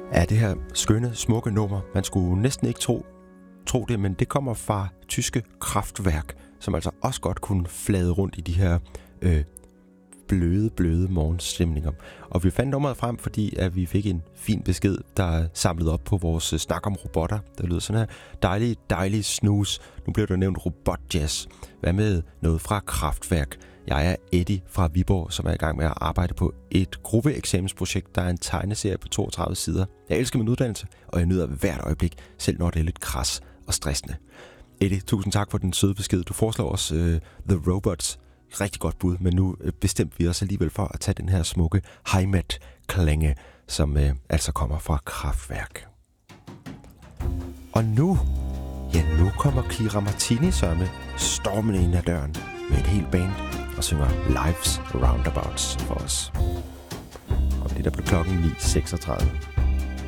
Ja, det her skønne, smukke nummer. Man skulle næsten ikke tro det, men det kommer fra tyske Kraftwerk, som altså også godt kunne flade rundt i de her bløde morgenstemninger. Og vi fandt nummeret frem, fordi at vi fik en fin besked, der samlede op på vores snak om robotter. Der lyder sådan her: dejlig snus. Nu bliver der nævnt robotjazz. Hvad med noget fra Kraftwerk? Jeg er Eddie fra Viborg, som er i gang med at arbejde på et gruppeeksamensprojekt, der er en tegneserie på 32 sider. Jeg elsker min uddannelse, og jeg nyder hvert øjeblik, selv når det er lidt kras og stressende. Eddie, tusind tak for den søde besked. Du foreslår også The Robots. Rigtig godt bud, men nu bestemte vi os alligevel for at tage den her smukke Heimat-klænge, som altså kommer fra Kraftwerk. Og nu kommer Kira Martini sørme stormende ind ad døren med et helt band og synger Life's Roundabouts for os. Og det der blev klokken 9.36.